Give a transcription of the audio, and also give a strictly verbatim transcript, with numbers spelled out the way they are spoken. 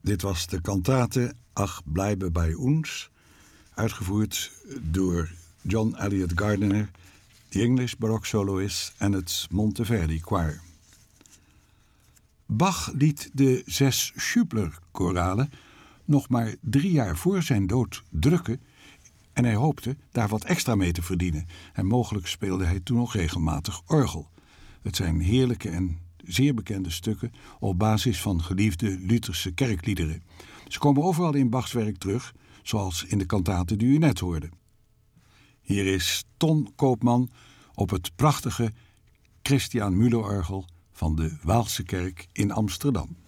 Dit was de kantate Ach bleibe bei uns, uitgevoerd door John Eliot Gardiner, de English Baroque soloist en het Monteverdi Choir. Bach liet de zes Schubler-koralen nog maar drie jaar voor zijn dood drukken en hij hoopte daar wat extra mee te verdienen. En mogelijk speelde hij toen nog regelmatig orgel. Het zijn heerlijke en zeer bekende stukken op basis van geliefde Lutherse kerkliederen. Ze komen overal in Bachs werk terug, zoals in de kantate die u net hoorde. Hier is Ton Koopman op het prachtige Christian Müller-orgel van de Waalse kerk in Amsterdam.